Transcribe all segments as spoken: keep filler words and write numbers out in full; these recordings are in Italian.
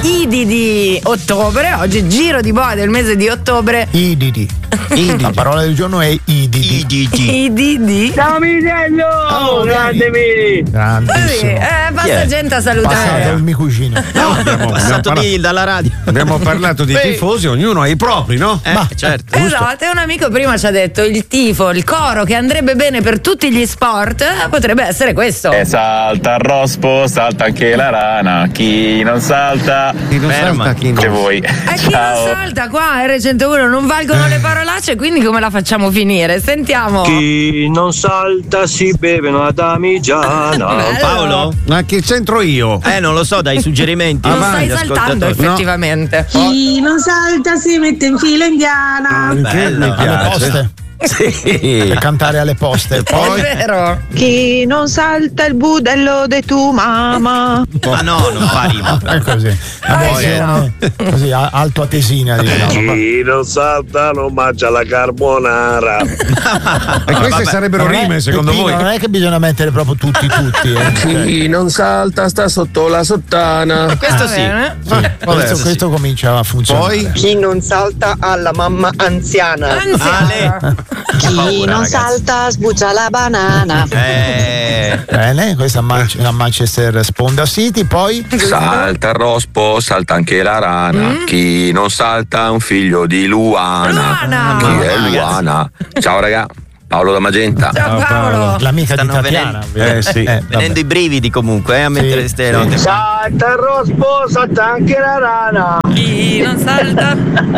Idi di ottobre, oggi giro di boa del mese di ottobre. Ididi. La parola del giorno è ididi. Ididi. Ididi. Ciao Misiello! Oh, grande Miri! Grandissimo. Eh, passa Yeah. gente a Passato salutare. il mio cugino. No, abbiamo passato abbiamo di, dalla radio. Abbiamo parlato di Beh. tifosi, ognuno ha i propri, no? Eh, Ma- certo. Esatto, e un amico prima ci ha detto il tifo, il coro che andrebbe bene per tutti gli sport, eh, potrebbe essere questo. E salta il rospo, salta anche la rana. Chi non salta, Chi non Ferma. salta, chi che no. voi. E chi non Ciao. salta qua, R centouno, non valgono le parolacce, quindi come la facciamo finire? Sentiamo. Chi non salta si beve una damigiana. Bello. Paolo? Ma che c'entro io? Eh, non lo so, dai suggerimenti. Non Avanti, stai saltando ascoltatori. effettivamente. Chi non salta si mette in fila indiana. Che mi Alle piace. poste. Sì. Per cantare alle poste. È Poi vero. Chi non salta il budello de tu mamma. Ma no, non fa rima. è così. La versione così a- alto atesina, diciamo. Chi non salta non mangia la carbonara. E queste vabbè. sarebbero Non è- rime, secondo Peppino, voi? non è che bisogna mettere proprio tutti tutti, eh. Chi non salta sta sotto la sottana. Questo Va sì. bene. Questo, questo comincia a funzionare. Poi? Chi non salta alla mamma anziana. Anziana. Chi paura, non ragazzi. salta sbuccia la banana. Eh, Bene, questa a, Man- a Manchester Sponda City, poi Salta il rospo, salta anche la rana. Chi non salta è un figlio di Luana. Luana. Chi è Ragazzi. Luana? Ciao raga, Paolo da Magenta. Ciao Paolo. l'amica Stanno di Tatiana. venendo- Eh, sì. vabbè. venendo i brividi comunque, eh, a mettere Sì, ste sì. note. Salta il rospo, salta anche la rana. Chi non salta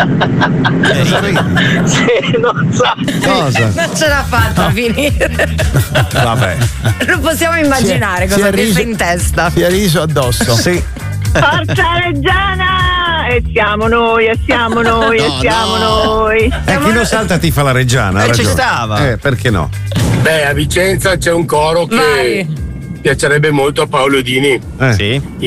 Se non salta. Cosa? non ce l'ha fatta a finire. Vabbè. Non possiamo immaginare Si è- cosa si è pensa riso- in testa. Si è riso addosso. Sì. Forza Reggiana! E siamo noi, e siamo noi, e No, siamo no. noi. Eh, chi non salta ti fa la reggiana. ha Eh, ci ragione. stava. Eh, perché no? Beh, a Vicenza c'è un coro che Vai. piacerebbe molto a Paolo Dini. Eh. Sì.